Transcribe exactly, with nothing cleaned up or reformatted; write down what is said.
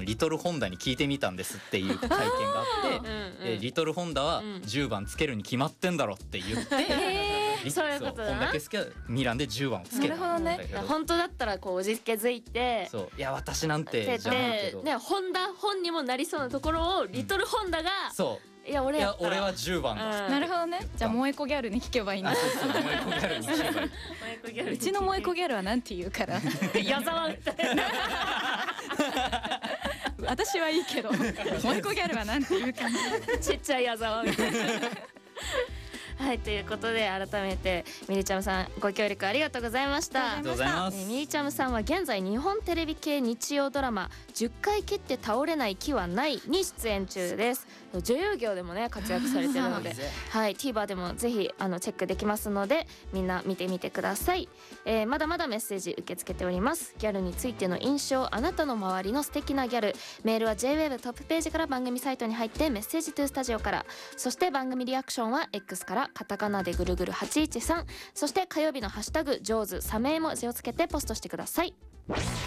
リトルホンダに聞いてみたんですっていう会見があって、 うんうん、 リトルホンダはじゅうばんつけるに決まってんだろって言って、 えー、そういうことだな。 ホンダケスケはミランでじゅうばんをつけたんだけど、 なるほどね、本当だったらこうおじけづいて、 そういや私なんてじゃないけど、 ね、ホンダ本にもなりそうなところをリトルホンダが、 うん、そういや俺やったらいや俺はじゅうばんだ、 うん、なるほどね。じゃあ萌え子ギャルに聞けばいいんだ。 そうそう萌え子ギャルに聞けばいい。 うちの萌え子ギャルはなんて言うから矢沢みたいな私はいいけど萌え子ギャルはなんて言うかなちっちゃい矢沢みたいなはい、ということで改めてミリチャムさんご協力ありがとうございました。 ありがとうございます。 ミリチャムさんは現在日本テレビ系日曜ドラマじゅっかい蹴って倒れない木はないに出演中です。女優業でもね活躍されてるのではい、TVer でもぜひあのチェックできますのでみんな見てみてください。えー、まだまだメッセージ受け付けております。ギャルについての印象、あなたの周りの素敵なギャル、メールは ジェイウェブ トップページから番組サイトに入ってメッセージトゥースタジオから、そして番組リアクションは X からカタカナでぐるぐるはちいちさん、そして火曜日のハッシュタグジョーズサメ絵文字をつけてポストしてください。